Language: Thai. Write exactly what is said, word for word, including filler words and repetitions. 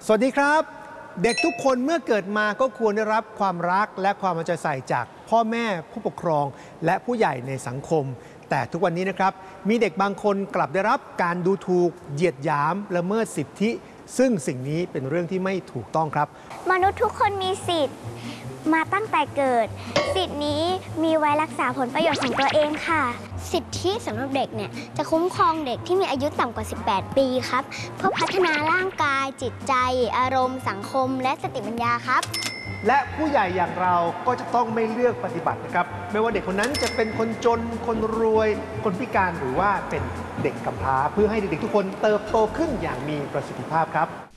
สวัสดีครับเด็กทุกคนเมื่อเกิดมาก็ควรได้รับความรักและความเอาใจใส่จากพ่อแม่ผู้ปกครองและผู้ใหญ่ในสังคมแต่ทุกวันนี้นะครับมีเด็กบางคนกลับได้รับการดูถูกเหยียดหยามละเมิดสิทธิซึ่งสิ่งนี้เป็นเรื่องที่ไม่ถูกต้องครับมนุษย์ทุกคนมีสิทธิ์มาตั้งแต่เกิดสิทธินี้มีไว้รักษาผลประโยชน์ของตัวเองค่ะสิทธิสำหรับเด็กเนี่ยจะคุ้มครองเด็กที่มีอายุต่ำกว่าสิบแปดปีครับเพื่อพัฒนาร่างกายจิตใจอารมณ์สังคมและสติปัญญาครับและผู้ใหญ่อย่างเราก็จะต้องไม่เลือกปฏิบัตินะครับไม่ว่าเด็กคนนั้นจะเป็นคนจนคนรวยคนพิการหรือว่าเป็นเด็กกำพร้าเพื่อให้เด็กๆทุกคนเติบโตขึ้นอย่างมีประสิทธิภาพครับ